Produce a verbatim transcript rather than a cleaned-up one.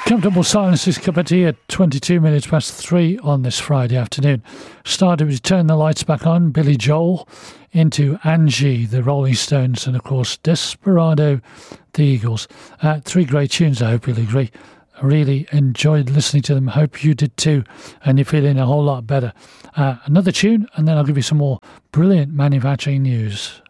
Comfortable Silence is cup of tea at twenty-two minutes past three on this Friday afternoon. Started with Turn the Lights Back On, Billy Joel, into Angie, the Rolling Stones, and of course Desperado, the Eagles. Uh, three great tunes, I hope you'll agree. I really enjoyed listening to them. Hope you did too, and you're feeling a whole lot better. Uh, another tune, and then I'll give you some more brilliant manufacturing news.